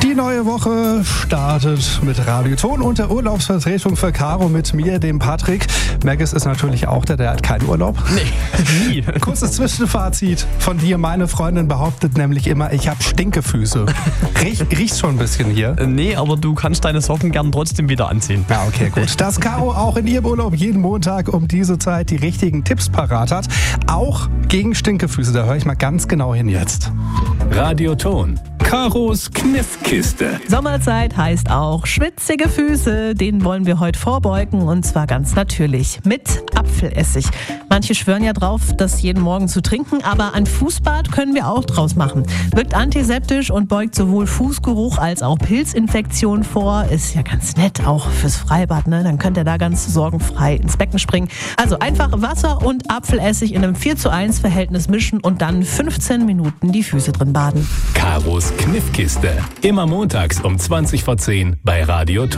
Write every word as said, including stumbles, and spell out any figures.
Die neue Woche startet mit Radioton und der Urlaubsvertretung für Caro mit mir, dem Patrick. Maggis ist natürlich auch der, der hat keinen Urlaub. Nee, nie. Kurzes Zwischenfazit von dir. Meine Freundin behauptet nämlich immer, ich habe Stinkefüße. Riech, riecht's schon ein bisschen hier? Nee, aber du kannst deine Socken gern trotzdem wieder anziehen. Ja, okay, gut. Dass Caro auch in ihrem Urlaub jeden Montag um diese Zeit die richtigen Tipps parat hat. Auch gegen Stinkefüße. Da höre ich mal ganz genau hin jetzt. Radioton. Caros Kniffkiste. Sommerzeit heißt auch schwitzige Füße. Denen wollen wir heute vorbeugen und zwar ganz natürlich mit Apfelessig. Manche schwören ja drauf, das jeden Morgen zu trinken, aber ein Fußbad können wir auch draus machen. Wirkt antiseptisch und beugt sowohl Fußgeruch als auch Pilzinfektionen vor. Ist ja ganz nett, auch fürs Freibad, ne? Dann könnt ihr da ganz sorgenfrei ins Becken springen. Also einfach Wasser und Apfelessig in einem vier zu eins Verhältnis mischen und dann fünfzehn Minuten die Füße drin baden. Caros Kniffkiste. Immer montags um zwanzig vor zehn bei Radioton.